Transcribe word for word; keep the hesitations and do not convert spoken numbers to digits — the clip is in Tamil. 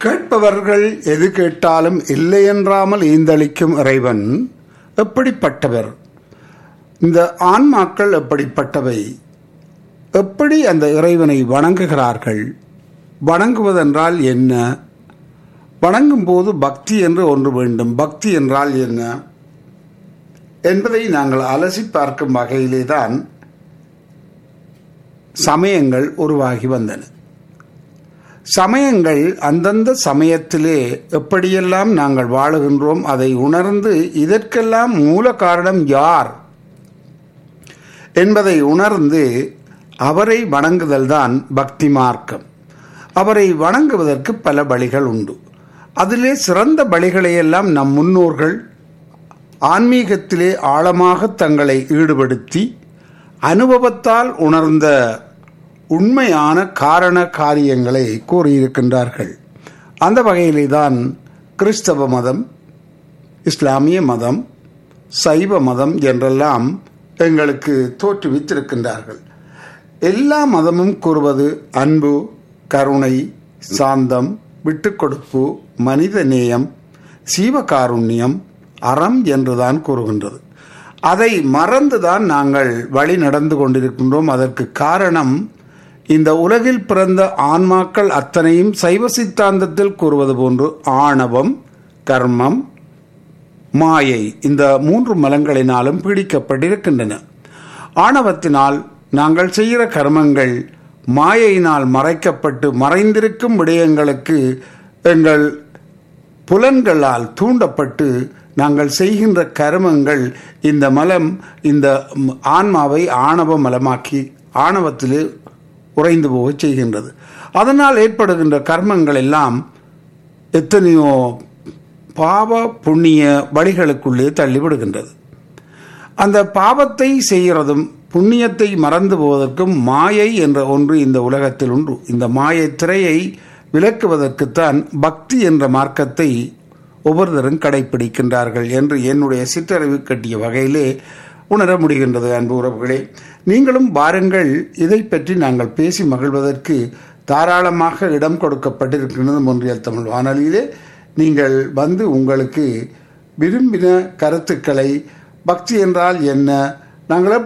கேட்பவர்கள் எது கேட்டாலும் இல்லையென்றாமல் ஈந்தளிக்கும் இறைவன் எப்படிப்பட்டவர்? இந்த ஆன்மாக்கள் எப்படிப்பட்டவை? எப்படி அந்த இறைவனை வணங்குகிறார்கள்? வணங்குவதென்றால் என்ன? வணங்கும் போது பக்தி என்று ஒன்று வேண்டும். பக்தி என்றால் என்ன என்பதை நாங்கள் அலசி பார்க்கும் வகையிலே தான் சமயங்கள் உருவாகி வந்தன. சமயங்கள் அந்தந்த சமயத்திலே எப்படியெல்லாம் நாங்கள் வாழுகின்றோம் அதை உணர்ந்து இதற்கெல்லாம் மூல காரணம் யார் என்பதை உணர்ந்து அவரை வணங்குதல் தான் பக்தி மார்க்கம். அவரை வணங்குவதற்கு பல வழிகள் உண்டு. அதிலே சிறந்த வழிகளையெல்லாம் நம் முன்னோர்கள் ஆன்மீகத்திலே ஆழமாக தங்களை ஈடுபடுத்தி அனுபவத்தால் உணர்ந்த உண்மையான காரண காரியங்களை கூறியிருக்கின்றார்கள். அந்த வகையிலே தான் கிறிஸ்தவ மதம், இஸ்லாமிய மதம், சைவ மதம் என்றெல்லாம் எங்களுக்கு தோற்றுவித்திருக்கின்றார்கள். எல்லா மதமும் கூறுவது அன்பு, கருணை, சாந்தம், விட்டுக்கொடுப்பு, மனித நேயம், சீவகாருண்யம், அறம் என்றுதான் கூறுகின்றது. அதை மறந்துதான் நாங்கள் வழி நடந்து கொண்டிருக்கின்றோம். அதற்கு காரணம் இந்த உலகில் பிறந்த ஆன்மாக்கள் அத்தனையும் சைவ சித்தாந்தத்தில் கூறுவது போன்று ஆணவம், கர்மம், மாயை இந்த மூன்று மலங்களினாலும் பீடிக்கப்பட்டிருக்கின்றன. ஆணவத்தினால் நாங்கள் செய்கிற கர்மங்கள் மாயையினால் மறைக்கப்பட்டு மறைந்திருக்கும் விடயங்களுக்கு எங்கள் புலன்களால் தூண்டப்பட்டு நாங்கள் செய்கின்ற கர்மங்கள் இந்த மலம் இந்த ஆன்மாவை ஆணவ மலமாக்கி ஆணவத்திலே உறைந்து போக செய்கின்றது. அதனால் ஏற்படுகின்ற கர்மங்கள் எல்லாம் எத்தனையோ பாவ புண்ணிய வழிகளுக்குள்ளே தள்ளிவிடுகின்றது. அந்த பாவத்தை செய்கிறதும் புண்ணியத்தை மறந்து போவதற்கும் மாயை என்ற ஒன்று இந்த உலகத்தில் உண்டு. இந்த மாயை திரையை விலக்குவதற்குத்தான் பக்தி என்ற மார்க்கத்தை ஒவ்வொருத்தரும் கடைபிடிக்கின்றார்கள் என்று என்னுடைய சிற்றறிவு கட்டிய வகையிலே உணர முடிகின்றது. அன்பு உறவுகளே, நீங்களும் வாருங்கள். இதை பற்றி நாங்கள் பேசி மகிழ்வதற்கு தாராளமாக இடம் கொடுக்கப்பட்டிருக்கின்றது. மொன்றியல் தமிழ் வானொலியிலே நீங்கள் வந்து உங்களுக்கு விரும்பின கருத்துக்களை, பக்தி என்றால் என்ன, நாங்கள்